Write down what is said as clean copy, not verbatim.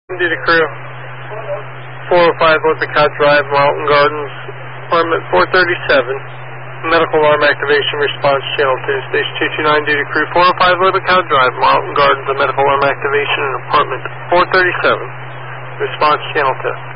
Duty crew, 405 Lippincott Drive, Marlton Gardens, apartment 437, medical alarm activation response channel 2, station 229 duty crew, 405 Lippincott Drive, Marlton Gardens, a medical alarm activation in apartment 437, response channel 2.